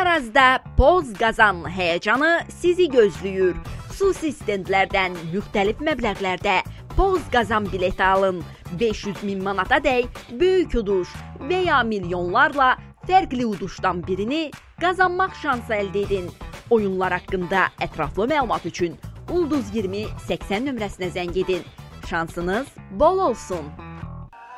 Tarazda Poz Qazan həyəcanı sizi gözləyir. Xüsusi stendlərdən müxtəlif məbləğlərdə Poz Qazan bileti alın. 500.000 manata dək böyük uduş və ya milyonlarla fərqli uduşdan birini qazanmaq şansı əldə edin. Oyunlar haqqında ətraflı məlumat üçün Ulduz 20 80 nömrəsinə zəng edin. Şansınız bol olsun.